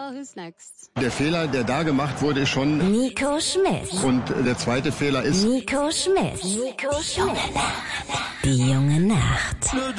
Well, who's next? Der Fehler, der da gemacht wurde, ist schon... Nico Schmidt. Und der zweite Fehler ist... Nico Schmidt. Nico Schmidt. Die junge Nacht.